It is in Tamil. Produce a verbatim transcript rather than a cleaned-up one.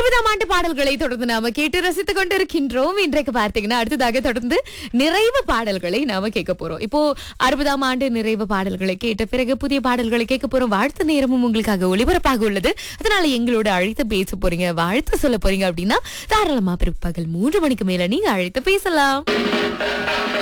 அறுபதாம் ஆண்டு பாடல்களை தொடர்ந்து நாம கேட்டு ரசித்துக் கொண்டிருக்கின்றோம். இன்றைக்கு பார்த்தீங்கன்னா அடுத்ததாக தொடர்ந்து நிறைவு பாடல்களை நாம கேட்க போறோம். இப்போ அறுபதாம் ஆண்டு நிறைவு பாடல்களை கேட்ட பிறகு புதிய பாடல்களை கேட்க போறோம். வாழ்த்து நேரமும் உங்களுக்காக ஒளிபரப்பாக உள்ளது. அதனால எங்களோட அழைத்து பேச போறீங்க, வாழ்த்து சொல்ல போறீங்க அப்படின்னா தாராளமா பிற்பகல் மூன்று மணிக்கு மேல நீங்க அழைத்து பேசலாம்.